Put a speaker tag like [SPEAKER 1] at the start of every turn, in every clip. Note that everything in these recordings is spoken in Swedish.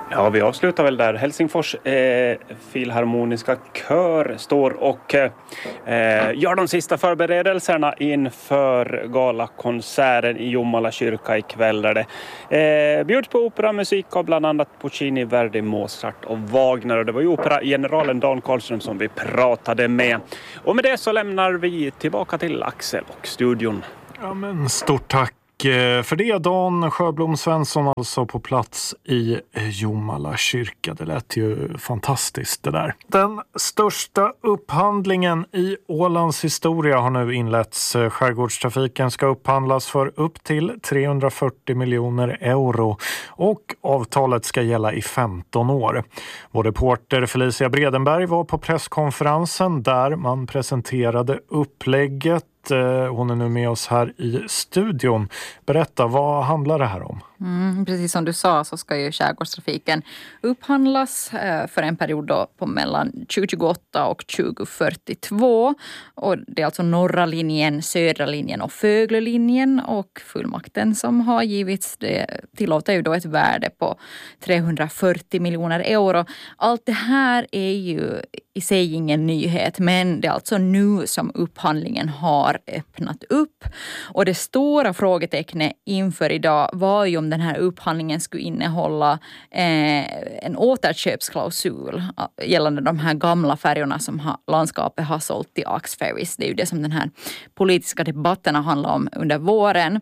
[SPEAKER 1] Ja, vi avslutar väl där. Helsingfors filharmoniska kör står och gör de sista förberedelserna inför galakonserten i Jomala kyrka ikväll där det bjuds på operamusik av bland annat Puccini, Verdi, Mozart och Wagner. Och det var ju operageneralen Dan Karlström som vi pratade med. Och med det så lämnar vi tillbaka till Axel och studion.
[SPEAKER 2] Ja, men stort tack för det, Dan Sjöblom Svensson, alltså på plats i Jomala kyrka. Det lät ju fantastiskt det där. Den största upphandlingen i Ålands historia har nu inletts. Skärgårdstrafiken ska upphandlas för upp till 340 miljoner euro och avtalet ska gälla i 15 år. Vår reporter Felicia Bredenberg var på presskonferensen där man presenterade upplägget. Hon är nu med oss här i studion. Berätta, vad handlar det här om?
[SPEAKER 3] Precis som du sa så ska ju skärgårdstrafiken upphandlas för en period då på mellan 2028 och 2042. Och det är alltså norra linjen, södra linjen och Föglelinjen, och fullmakten som har givits det tillåter ju då ett värde på 340 miljoner euro. Allt det här är ju i sig ingen nyhet, men det är alltså nu som upphandlingen har öppnat upp. Och det stora frågetecknet inför idag var ju om den här upphandlingen skulle innehålla en återköpsklausul gällande de här gamla färjorna som landskapet har sålt till Axferries. Det är ju det som den här politiska debatten har handlat om under våren.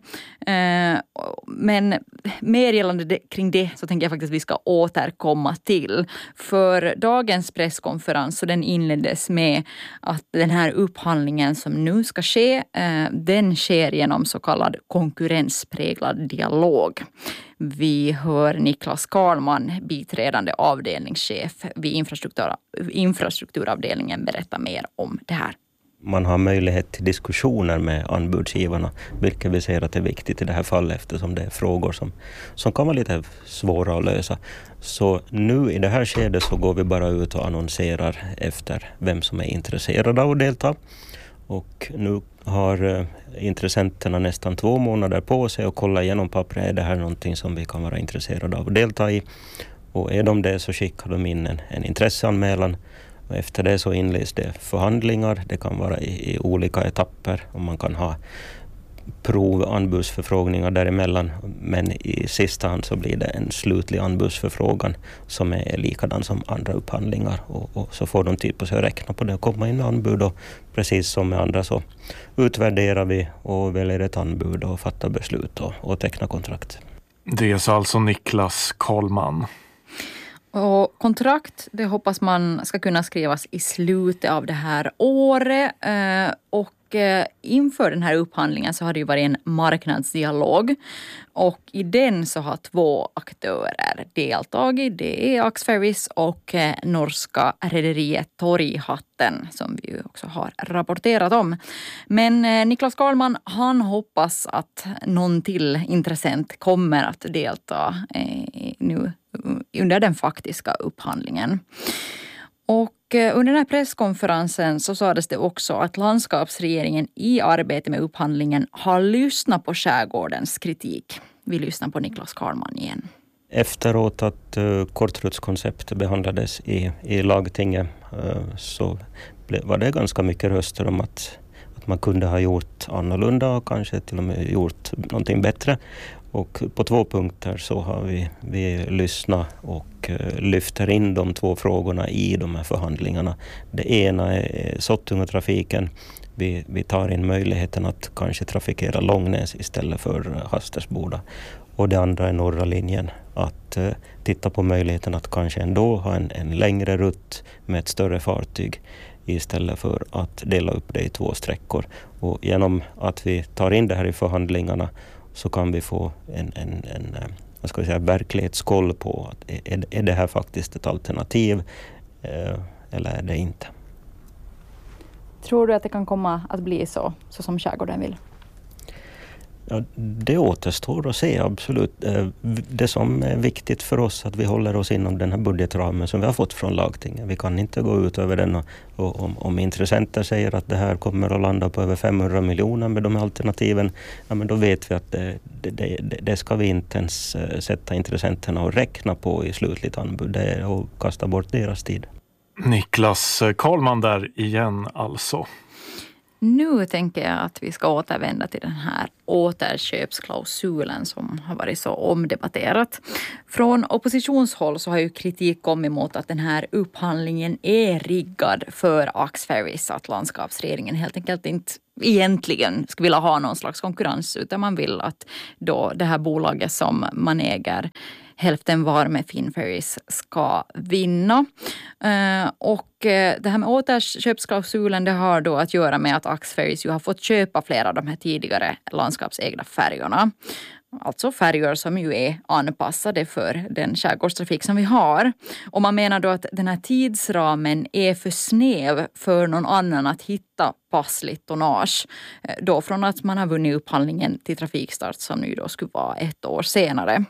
[SPEAKER 3] Men mer gällande kring det så tänker jag faktiskt att vi ska återkomma till. För dagens presskonferens, så den inleddes med att den här upphandlingen som nu ska ske, den sker genom så kallad konkurrenspräglad dialog. Vi hör Niklas Karlman, biträdande avdelningschef vid infrastrukturavdelningen, berätta mer om det här.
[SPEAKER 4] Man har möjlighet till diskussioner med anbudsgivarna, vilket vi ser att det är viktigt i det här fallet eftersom det är frågor som kan vara lite svåra att lösa. Så nu i det här skedet så går vi bara ut och annonserar efter vem som är intresserad av att delta. Och nu har intressenterna nästan 2 månader på sig att kolla igenom pappret. Är det här någonting som vi kan vara intresserade av att delta i? Och är de det så skickar de in en intresseanmälan. Och efter det så inleds det förhandlingar. Det kan vara i olika etapper och man kan ha anbudsförfrågningar däremellan. Men i sista hand så blir det en slutlig anbudsförfrågan som är likadan som andra upphandlingar. Och så får de tid på sig att räkna på det och komma in med anbud. Och precis som med andra så utvärderar vi och väljer ett anbud och fattar beslut och tecknar kontrakt. Det är
[SPEAKER 2] alltså Niklas Karlman.
[SPEAKER 3] Och kontrakt, det hoppas man ska kunna skrivas i slutet av det här året. Och inför den här upphandlingen så har det ju varit en marknadsdialog. Och i den så har 2 aktörer deltagit. Det är Axferries och norska rederiet Torghatten som vi också har rapporterat om. Men Niklas Karlman, han hoppas att någon till intressent kommer att delta nu under den faktiska upphandlingen. Och under den här presskonferensen så sades det också att landskapsregeringen i arbete med upphandlingen har lyssnat på skärgårdens kritik. Vi lyssnar på Niklas Karlman igen.
[SPEAKER 4] Efteråt att kortrutskonceptet behandlades i lagtinget så var det ganska mycket röster om att man kunde ha gjort annorlunda och kanske till och med gjort någonting bättre. Och på 2 punkter så har vi lyssnat och lyfter in de 2 frågorna i de här förhandlingarna. Det ena är Sottungatrafiken. Vi tar in möjligheten att kanske trafikera Långnäs istället för Hastersboda. Och det andra är norra linjen. Att titta på möjligheten att kanske ändå ha en längre rutt med ett större fartyg istället för att dela upp det i 2 sträckor. Och genom att vi tar in det här i förhandlingarna så kan vi få en verklighetskoll på att är det här faktiskt ett alternativ eller är det inte.
[SPEAKER 3] Tror du att det kan komma att bli så som skärgården vill?
[SPEAKER 4] Ja, det återstår att se, absolut. Det som är viktigt för oss att vi håller oss inom den här budgetramen som vi har fått från lagtinget. Vi kan inte gå ut över den och om intressenter säger att det här kommer att landa på över 500 miljoner med de alternativen, ja, men då vet vi att det ska vi inte ens sätta intressenterna och räkna på i slutligt anbud. Det är att kasta bort deras tid.
[SPEAKER 2] Niklas Karlman där igen alltså.
[SPEAKER 3] Nu tänker jag att vi ska återvända till den här återköpsklausulen som har varit så omdebatterat. Från oppositionshåll så har ju kritik kommit mot att den här upphandlingen är riggad för Axferries, att landskapsregeringen helt enkelt inte egentligen skulle vilja ha någon slags konkurrens, utan man vill att då det här bolaget som man äger hälften var med Finnferries ska vinna. Och det här med återköpsklausulen, det har då att göra med att Axferries ju har fått köpa flera av de här tidigare landskapsägda färjorna. Alltså färjor som ju är anpassade för den skärgårdstrafik som vi har. Och man menar då att den här tidsramen är för snäv för någon annan att hitta passligt tonnage. Då från att man har vunnit upphandlingen till trafikstart som nu då skulle vara 1 år senare.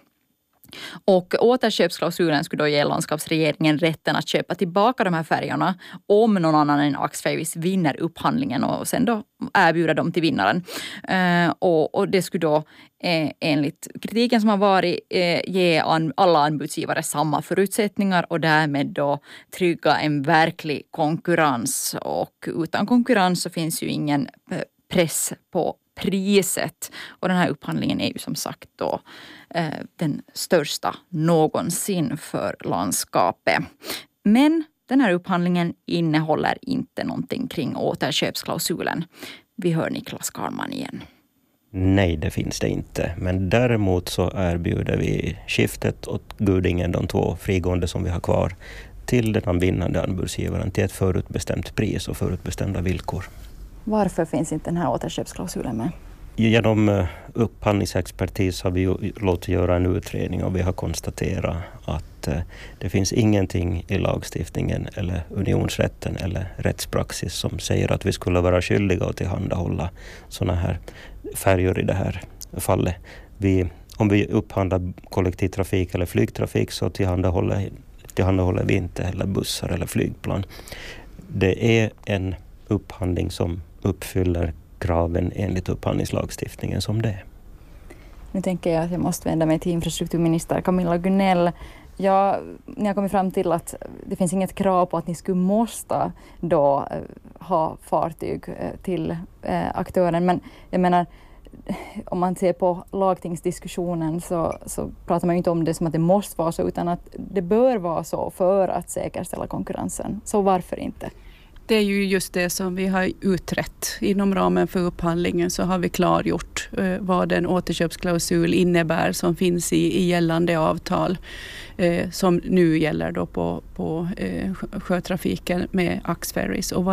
[SPEAKER 3] Och återköpsklausulen skulle då ge landskapsregeringen rätten att köpa tillbaka de här färjorna om någon annan än Axferries vinner upphandlingen och sen då erbjuda dem till vinnaren. Och det skulle då enligt kritiken som har varit ge alla anbudsgivare samma förutsättningar och därmed då trygga en verklig konkurrens. Och utan konkurrens så finns ju ingen press på priset. Och den här upphandlingen är ju som sagt då den största någonsin för landskapet. Men den här upphandlingen innehåller inte någonting kring återköpsklausulen. Vi hör Niklas Karlman igen.
[SPEAKER 4] Nej, det finns det inte. Men däremot så erbjuder vi skiftet åt Gudingen, de 2 frigående som vi har kvar, till den vinnande anbudsgivaren till ett förutbestämt pris och förutbestämda villkor.
[SPEAKER 3] Varför finns inte den här återköpsklausulen med?
[SPEAKER 4] Genom upphandlingsexpertis har vi låtit göra en utredning och vi har konstaterat att det finns ingenting i lagstiftningen eller unionsrätten eller rättspraxis som säger att vi skulle vara skyldiga att tillhandahålla sådana här färjor i det här fallet. Om vi upphandlar kollektivtrafik eller flygtrafik så tillhandahåller vi inte heller bussar eller flygplan. Det är en upphandling som uppfyller kraven enligt upphandlingslagstiftningen som det är.
[SPEAKER 3] Nu tänker jag att jag måste vända mig till infrastrukturminister Camilla Gunell. Ni har kommit fram till att det finns inget krav på att ni skulle måste då ha fartyg till aktören. Men jag menar, om man ser på lagtingsdiskussionen så pratar man ju inte om det som att det måste vara så, utan att det bör vara så för att säkerställa konkurrensen. Så varför inte?
[SPEAKER 5] Det är ju just det som vi har utrett. Inom ramen för upphandlingen så har vi klargjort vad en återköpsklausul innebär som finns i gällande avtal som nu gäller då på sjötrafiken med Axferries och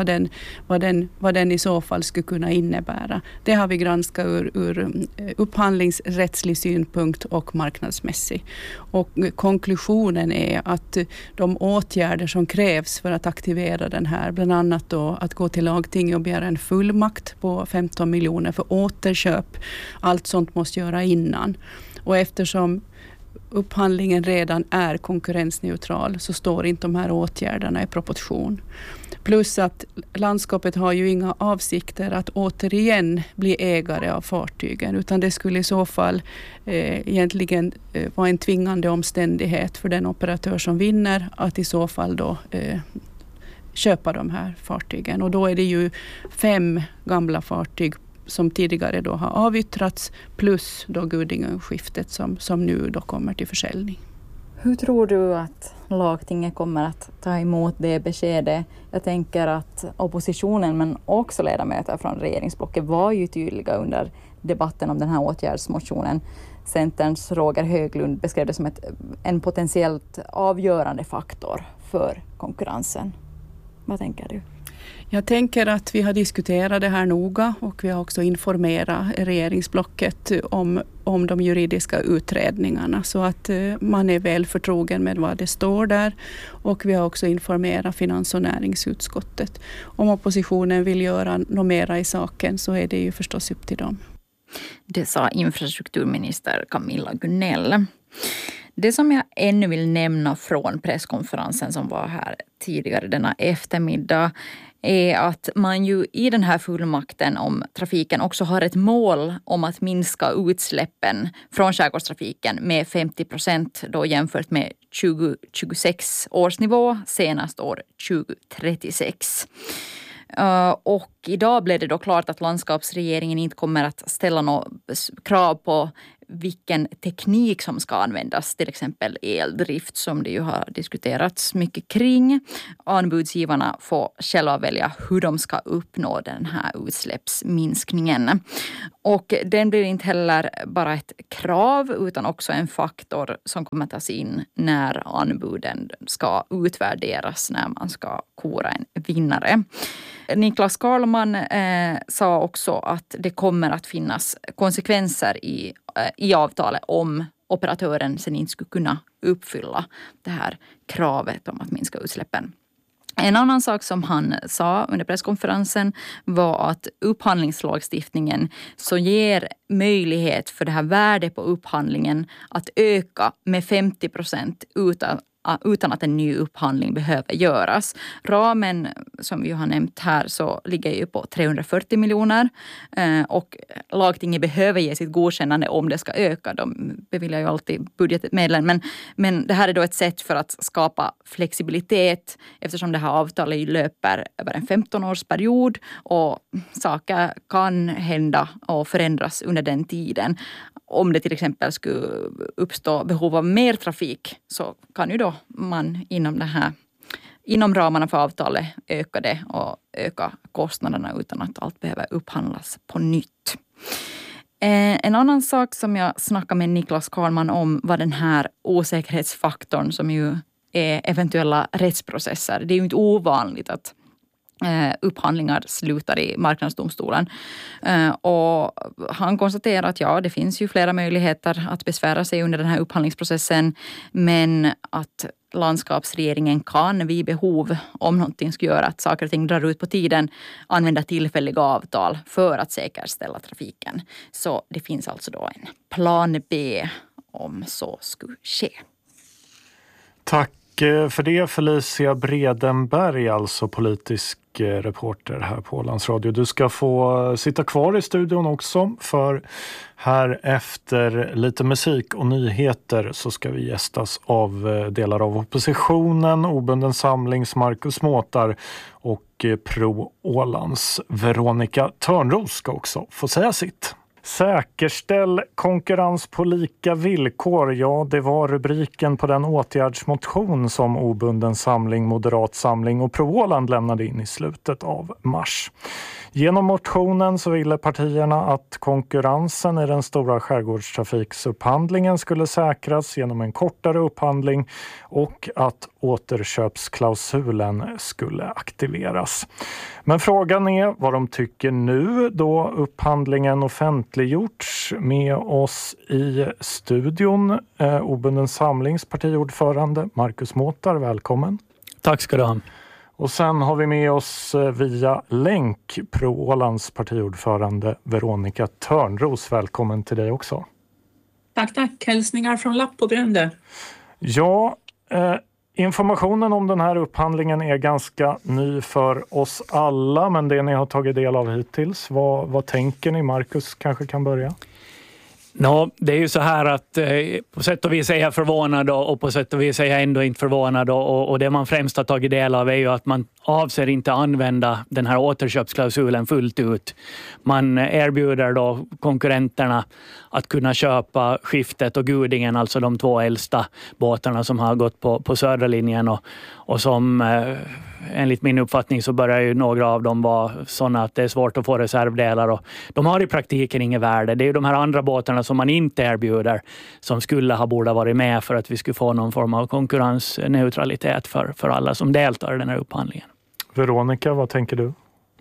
[SPEAKER 5] vad den i så fall skulle kunna innebära. Det har vi granskat ur upphandlingsrättslig synpunkt och marknadsmässig. Och konklusionen är att de åtgärder som krävs för att aktivera den här, bland annat då att gå till lagting och begära en fullmakt på 15 miljoner för återköp. Allt sånt måste göra innan. Och eftersom upphandlingen redan är konkurrensneutral så står inte de här åtgärderna i proportion. Plus att landskapet har ju inga avsikter att återigen bli ägare av fartygen, utan det skulle i så fall egentligen vara en tvingande omständighet för den operatör som vinner att i så fall då köpa de här fartygen. Och då är det ju 5 gamla fartyg som tidigare då har avyttrats plus då Gudingen-skiftet som nu då kommer till försäljning.
[SPEAKER 3] Hur tror du att lagtinget kommer att ta emot det beskedet? Jag tänker att oppositionen men också ledamöter från regeringsblocket var ju tydliga under debatten om den här åtgärdsmotionen. Centerns Roger Höglund beskrev det som en potentiellt avgörande faktor för konkurrensen. Vad tänker du?
[SPEAKER 5] Jag tänker att vi har diskuterat det här noga och vi har också informerat regeringsblocket om de juridiska utredningarna så att man är väl förtrogen med vad det står där, och vi har också informerat finans- och näringsutskottet. Om oppositionen vill göra något mera i saken så är det ju förstås upp till dem.
[SPEAKER 3] Det sa infrastrukturminister Camilla Gunell. Det som jag ännu vill nämna från presskonferensen som var här tidigare denna eftermiddag är att man ju i den här fullmakten om trafiken också har ett mål om att minska utsläppen från skärgårdstrafiken med 50% då jämfört med 2026 års nivå senast år 2036. Och idag blev det då klart att landskapsregeringen inte kommer att ställa några krav på vilken teknik som ska användas, till exempel eldrift som det ju har diskuterats mycket kring. Anbudsgivarna får själva välja hur de ska uppnå den här utsläppsminskningen. Och den blir inte heller bara ett krav utan också en faktor som kommer att tas in när anbuden ska utvärderas, när man ska kora en vinnare. Niklas Karlman sa också att det kommer att finnas konsekvenser i avtalet om operatören sen inte skulle kunna uppfylla det här kravet om att minska utsläppen. En annan sak som han sa under presskonferensen var att upphandlingslagstiftningen så ger möjlighet för det här värdet på upphandlingen att öka med 50% utan att en ny upphandling behöver göras. Ramen som vi har nämnt här så ligger ju på 340 miljoner och lagtinget behöver ge sitt godkännande om det ska öka. De beviljar ju alltid budgetmedlen men det här är då ett sätt för att skapa flexibilitet eftersom det här avtalet löper över en 15-årsperiod och saker kan hända och förändras under den tiden. Om det till exempel skulle uppstå behov av mer trafik så kan ju då man inom ramarna för avtalet öka det och öka kostnaderna utan att allt behöver upphandlas på nytt. En annan sak som jag snackade med Niklas Karlman om var den här osäkerhetsfaktorn som ju är eventuella rättsprocesser. Det är ju inte ovanligt att upphandlingar slutar i marknadsdomstolen. Och han konstaterar att ja, det finns ju flera möjligheter att besvära sig under den här upphandlingsprocessen men att landskapsregeringen kan vid behov, om någonting skulle göra att saker och ting drar ut på tiden, använda tillfälliga avtal för att säkerställa trafiken. Så det finns alltså då en plan B om så skulle ske.
[SPEAKER 2] Tack för det Felicia Bredenberg, alltså politisk reporter här på Ålands Radio. Du ska få sitta kvar i studion också för här efter lite musik och nyheter så ska vi gästas av delar av oppositionen, Obunden samlings Marcus Måtar och Pro Ålands Veronica Törnros ska också få säga sitt. Säkerställ konkurrens på lika villkor. Ja, det var rubriken på den åtgärdsmotion som Obunden samling, Moderat samling och Pro Åland lämnade in i slutet av mars. Genom motionen så ville partierna att konkurrensen i den stora skärgårdstrafiksupphandlingen skulle säkras genom en kortare upphandling och att återköpsklausulen skulle aktiveras. Men frågan är vad de tycker nu då upphandlingen offentliggjorts. Med oss i studion Obunden samlings partiordförande Marcus Måtar, välkommen.
[SPEAKER 6] Tack ska du ha.
[SPEAKER 2] Och sen har vi med oss via länk Pro Ålands partiordförande Veronica Törnros. Välkommen till dig också.
[SPEAKER 7] Tack. Hälsningar från Lapp och Brände.
[SPEAKER 2] Ja, informationen om den här upphandlingen är ganska ny för oss alla. Men det ni har tagit del av hittills, vad tänker ni? Marcus kanske kan börja.
[SPEAKER 6] Det är ju så här att på sätt och vis är jag förvånad och på sätt och vis är jag ändå inte förvånad och det man främst har tagit del av är ju att man avser inte använda den här återköpsklausulen fullt ut. Man erbjuder då konkurrenterna att kunna köpa Skiftet och Gudingen, alltså de två äldsta båtarna som har gått på södra linjen och som enligt min uppfattning så börjar ju några av dem vara sådana att det är svårt att få reservdelar och de har i praktiken inget värde. Det är ju de här andra båtarna som man inte erbjuder som borde varit med för att vi skulle få någon form av konkurrensneutralitet för alla som deltar i den här upphandlingen. Veronica, vad tänker du?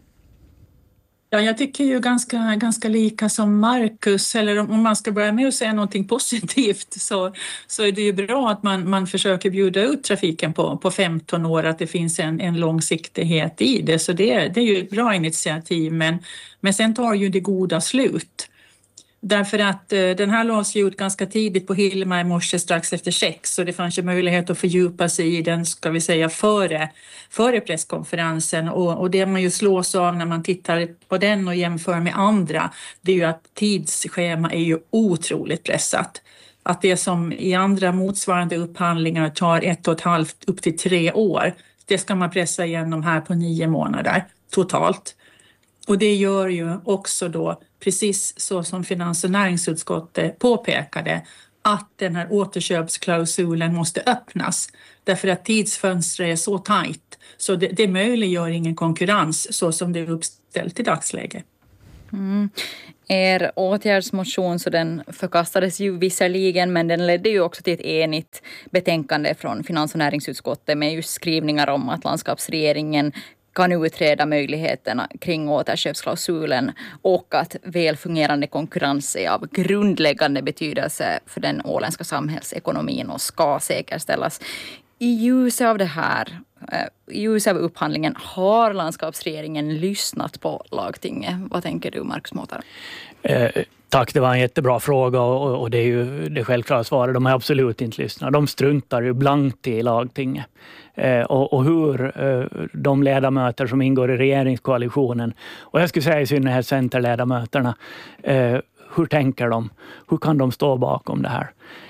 [SPEAKER 7] Ja, jag tycker ju ganska lika som Marcus, eller om man ska börja med att säga någonting positivt så är det ju bra att man försöker bjuda ut trafiken på 15 år, att det finns en långsiktighet i det, så det är ju ett bra initiativ, men sen tar ju det goda slut. Därför att den här lades ju ut ganska tidigt på Hilma i morse strax efter 6, så det fanns ju möjlighet att fördjupa sig i den, ska vi säga, före presskonferensen. Och det man ju slås av när man tittar på den och jämför med andra, det är ju att tidsschema är ju otroligt pressat. Att det som i andra motsvarande upphandlingar tar 1,5 upp till 3 år, det ska man pressa igenom här på 9 månader totalt. Och det gör ju också då, precis så som finans- och näringsutskottet påpekade, att den här återköpsklausulen måste öppnas. Därför att tidsfönstret är så tajt, så det möjliggör ingen konkurrens så som det är uppställt i dagsläget.
[SPEAKER 3] Er åtgärdsmotion, så den förkastades ju visserligen, men den ledde ju också till ett enigt betänkande från finans- och näringsutskottet med just skrivningar om att landskapsregeringen kan utreda möjligheterna kring återköpsklausulen och att välfungerande konkurrens är av grundläggande betydelse för den åländska samhällsekonomin och ska säkerställas. I ljuset av det här, i ljuset av upphandlingen, har landskapsregeringen lyssnat på lagtinget? Vad tänker du, Markus Mårtare?
[SPEAKER 6] Tack, det var en jättebra fråga och det är ju det självklara svaret. De har absolut inte lyssnat. De struntar ju blankt i lagtinget. Och hur de ledamöter som ingår i regeringskoalitionen, och jag skulle säga i synnerhet centerledamöterna, hur tänker de? Hur kan de stå bakom det här?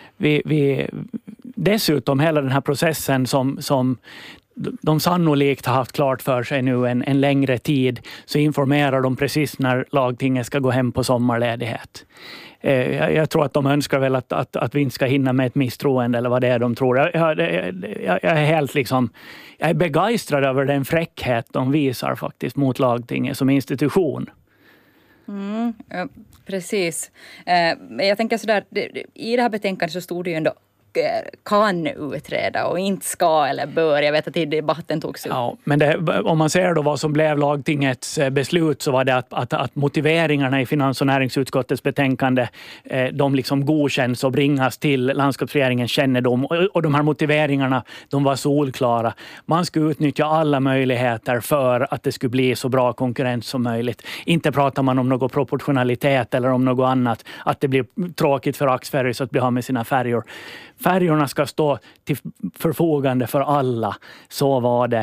[SPEAKER 6] Dessutom hela den här processen som de sannolikt har haft klart för sig nu en längre tid, så informerar de precis när lagtinget ska gå hem på sommarledighet. Jag tror att de önskar väl att vi inte ska hinna med ett misstroende eller vad det är de tror. Jag är helt jag är begeistrad över den fräckhet de visar faktiskt mot lagtinget som institution.
[SPEAKER 3] Precis. Jag tänker sådär, i det här betänkandet så stod det ju ändå kan utreda och inte ska eller bör. Jag vet att i debatten togs upp.
[SPEAKER 6] Ja, men om man ser då vad som blev lagtingets beslut, så var det att motiveringarna i finans- och näringsutskottets betänkande de liksom godkänns och bringas till landskapsregeringens kännedom, och de här motiveringarna, de var solklara. Man skulle utnyttja alla möjligheter för att det skulle bli så bra konkurrens som möjligt. Inte pratar man om någon proportionalitet eller om något annat, att det blir tråkigt för Axferry att bli av med sina färjor. Färjorna ska stå till förfogande för alla. Så var det.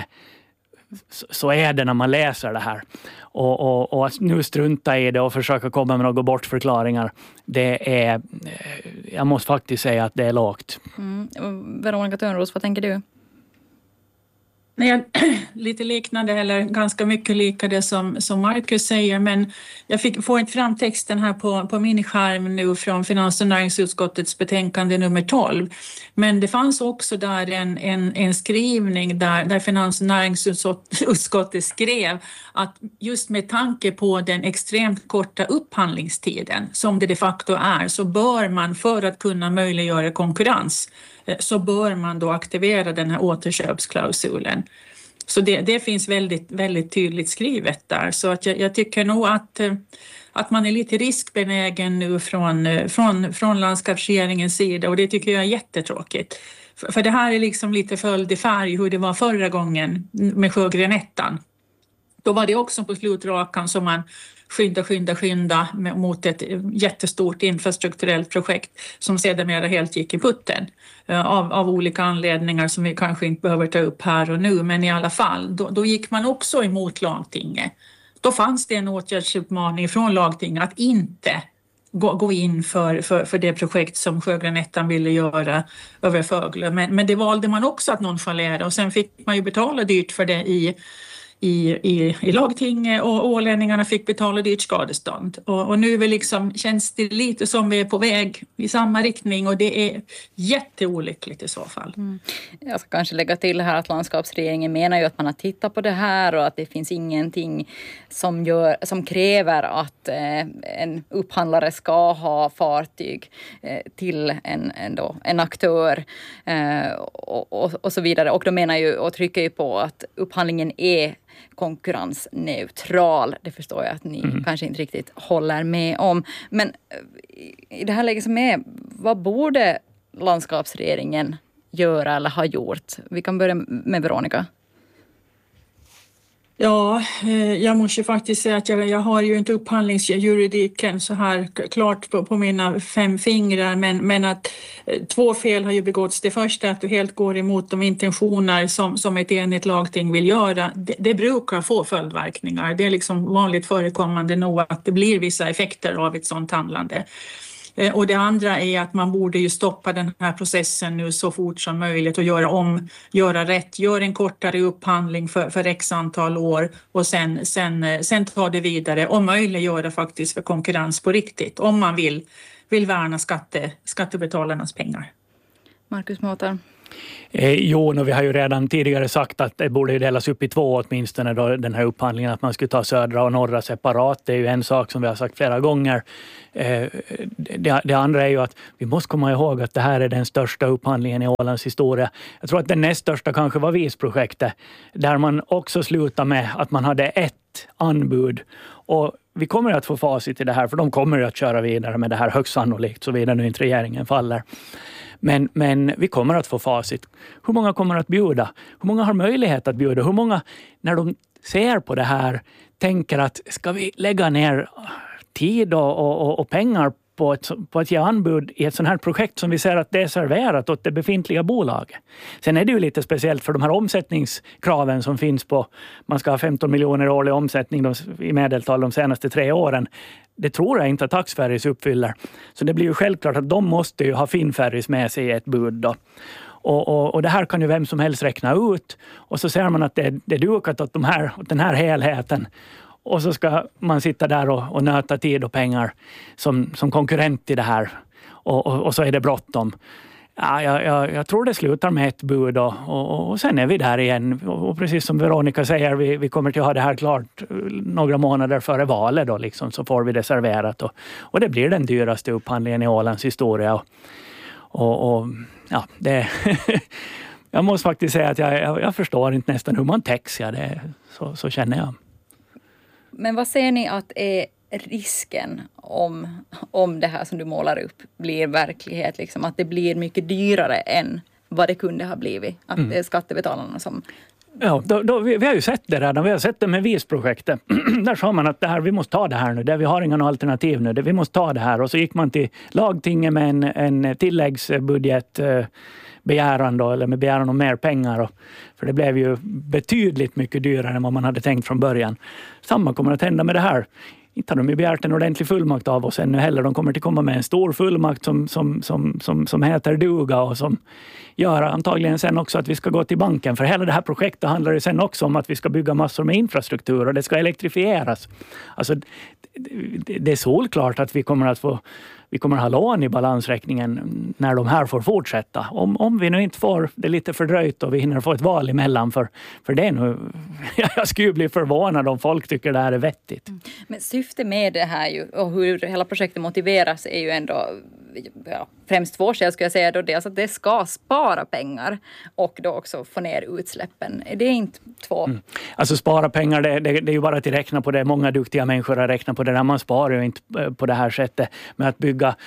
[SPEAKER 6] Så är det när man läser det här. Och att nu strunta i det och försöka komma med några bortförklaringar, det är, jag måste faktiskt säga att det är lågt.
[SPEAKER 3] Veronica Törnros, vad tänker du?
[SPEAKER 7] Nej, lite liknande eller ganska mycket lika det som Markus säger, men jag får inte fram texten här på min skärm nu från finans- och näringsutskottets betänkande nummer 12. Men det fanns också där en skrivning där finans- och näringsutskottet skrev att just med tanke på den extremt korta upphandlingstiden som det de facto är, så bör man, för att kunna möjliggöra konkurrens, så bör man då aktivera den här återköpsklausulen. Så det finns väldigt, väldigt tydligt skrivet där. Så att jag tycker nog att man är lite riskbenägen nu från landskapsregeringens sida, och det tycker jag är jättetråkigt. För det här är liksom lite följd i färg hur det var förra gången med Sjögrenettan. Då var det också på slutrakan som man skynda mot ett jättestort infrastrukturellt projekt som sedermera helt gick i putten av olika anledningar som vi kanske inte behöver ta upp här och nu, men i alla fall, då gick man också emot lagtinget. Då fanns det en åtgärdsuppmaning från lagtinget att inte gå in för det projekt som Sjögrenettan ville göra över Föglö, men det valde man också att nonchalera, och sen fick man ju betala dyrt för det i lagtinget, och ålänningarna fick betala dyrt skadestånd. Och nu känns det lite som vi är på väg i samma riktning, och det är jätteolyckligt i så fall.
[SPEAKER 3] Jag ska kanske lägga till här att landskapsregeringen menar ju att man har tittat på det här och att det finns ingenting som kräver att en upphandlare ska ha fartyg till en aktör och så vidare. Och de menar ju och trycker ju på att upphandlingen är konkurrensneutral. Det förstår jag att ni kanske inte riktigt håller med om. Men i det här läget som är, vad borde landskapsregeringen göra eller ha gjort? Vi kan börja med Veronica.
[SPEAKER 7] Ja, jag måste faktiskt säga att jag har ju inte upphandlingsjuridiken så här klart på mina 5 fingrar, men att 2 fel har ju begåtts. Det första är att du helt går emot de intentioner som ett enigt lagting vill göra. Det brukar få följdverkningar. Det är liksom vanligt förekommande nog att det blir vissa effekter av ett sådant handlande. Och det andra är att man borde ju stoppa den här processen nu så fort som möjligt och göra rätt. Gör en kortare upphandling för x antal år och sen ta det vidare och möjliggöra faktiskt för konkurrens på riktigt om man vill värna skattebetalarnas pengar.
[SPEAKER 3] Markus Mårten.
[SPEAKER 6] Jo, vi har ju redan tidigare sagt att det borde delas upp i 2 åtminstone då, den här upphandlingen, att man skulle ta södra och norra separat. Det är ju en sak som vi har sagt flera gånger. Det andra är ju att vi måste komma ihåg att det här är den största upphandlingen i Ålands historia. Jag tror att den näst största kanske var VIS-projektet, där man också slutade med att man hade ett anbud. Och vi kommer att få facit i det här, för de kommer att köra vidare med det här högst sannolikt, så vidare nu inte regeringen faller. Men vi kommer att få facit. Hur många kommer att bjuda? Hur många har möjlighet att bjuda? Hur många, när de ser på det här, tänker att ska vi lägga ner tid och pengar på att ge anbud i ett sånt här projekt som vi ser att det är serverat åt det befintliga bolaget. Sen är det ju lite speciellt för de här omsättningskraven som finns på, man ska ha 15 miljoner årlig omsättning i medeltal de senaste 3 åren. Det tror jag inte att Taxferries uppfyller. Så det blir ju självklart att de måste ju ha Finnferries med sig i ett bud då. Och det här kan ju vem som helst räkna ut. Och så ser man att det är dukat åt den här helheten. Och så ska man sitta där och nöta tid och pengar som konkurrent i det här. Och så är det bråttom. Ja, jag tror det slutar med ett bud och sen är vi där igen. Och precis som Veronica säger, vi kommer till att ha det här klart några månader före valet då liksom, så får vi det serverat. Och det blir den dyraste upphandlingen i Ålands historia. Och ja, det jag måste faktiskt säga att jag förstår inte nästan hur man täcks. Så känner jag.
[SPEAKER 3] Men vad ser ni att är risken om det här som du målar upp blir verklighet? Liksom, att det blir mycket dyrare än vad det kunde ha blivit? Att det är skattebetalarna som...
[SPEAKER 6] Ja, vi har ju sett det redan. Vi har sett det med VIS-projektet. Där sa man att vi måste ta det här nu. Vi har inga alternativ nu. Vi måste ta det här. Och så gick man till lagtinget med en tilläggsbudget begäran då, eller med begäran om mer pengar. För det blev ju betydligt mycket dyrare än vad man hade tänkt från början. Samma kommer att hända med det här. Inte har de ju begärt en ordentlig fullmakt av oss ännu heller. De kommer att komma med en stor fullmakt som heter duga och som gör antagligen sen också att vi ska gå till banken. För hela det här projektet handlar ju sen också om att vi ska bygga massor med infrastruktur och det ska elektrifieras. Alltså det är solklart att vi kommer att ha lån i balansräkningen när de här får fortsätta. Om vi nu inte får det lite fördröjt och vi hinner få ett val emellan för det är nu, jag skulle bli förvånad om folk tycker det här är vettigt.
[SPEAKER 3] Men syftet med det här ju, och hur hela projektet motiveras är ju ändå främst 2 skäl skulle jag säga då. Dels att det ska spara pengar och då också få ner utsläppen. Är det inte 2?
[SPEAKER 6] Alltså spara pengar, det är ju bara att räkna på det. Många duktiga människor har räknat på det där. Man sparar ju inte på det här sättet med att bygga.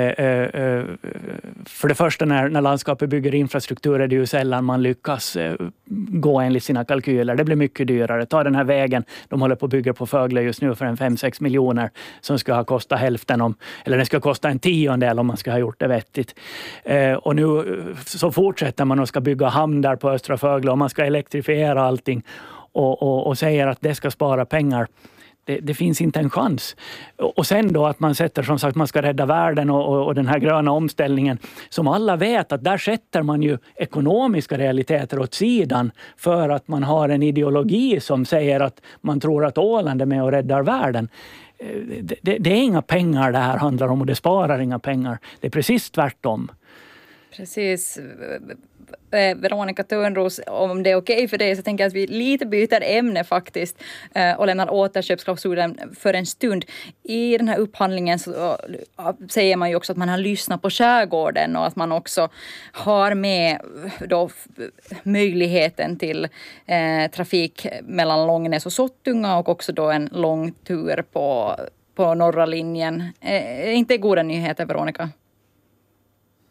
[SPEAKER 6] För det första när landskapet bygger infrastruktur är det ju sällan man lyckas gå enligt sina kalkyler. Det blir mycket dyrare. Ta den här vägen de håller på att bygga på Fögle just nu för 5-6 miljoner som ska ha kostat hälften eller den ska kosta en 10:e om man ska ha gjort det vettigt. Och nu så fortsätter man och ska bygga hamn där på Östra Fögle och man ska elektrifiera allting och säger att det ska spara pengar. Det finns inte en chans. Och sen då att man sätter som sagt man ska rädda världen och den här gröna omställningen som alla vet att där sätter man ju ekonomiska realiteter åt sidan för att man har en ideologi som säger att man tror att Åland är med och räddar världen. Det är inga pengar det här handlar om och det sparar inga pengar. Det är precis tvärtom.
[SPEAKER 3] Precis. Veronica Törnros, om det är okej för dig så tänker jag att vi lite byter ämne faktiskt och lämnar återköpsklausulen för en stund. I den här upphandlingen så säger man ju också att man har lyssnat på skärgården och att man också har med då möjligheten till trafik mellan Långnäs och Sottunga och också då en lång tur på norra linjen. Inte goda nyheter, Veronica?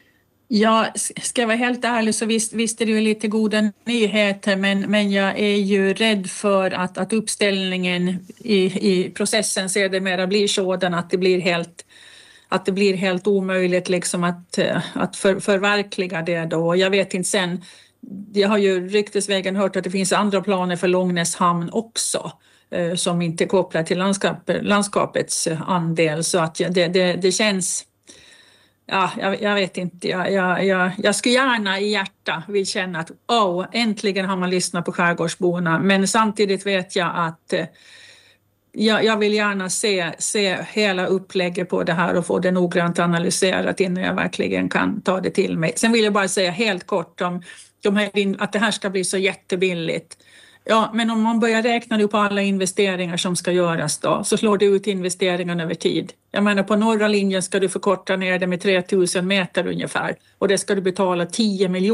[SPEAKER 7] Ja, ska jag vara helt ärlig så visst är det ju lite goda nyheter, men jag är ju rädd för att uppställningen i processen sedermera blir sådan att det blir helt omöjligt liksom att förverkliga det då. Jag vet inte sen, jag har ju ryktesvägen hört att det finns andra planer för Långnäs hamn också som inte är kopplat till landskapets andel, så att det känns. Ja, jag vet inte. Jag skulle gärna i hjärta vill känna att äntligen har man lyssnat på skärgårdsborna. Men samtidigt vet jag att jag vill gärna se hela upplägget på det här och få det noggrant analyserat innan jag verkligen kan ta det till mig. Sen vill jag bara säga helt kort om att det här ska bli så jättebilligt. Ja, men om man börjar räkna upp alla investeringar som ska göras då, så slår det ut investeringarna över tid. Jag menar, på norra linjen ska du förkorta ner det med 3000 meter ungefär och det ska du betala 10 miljoner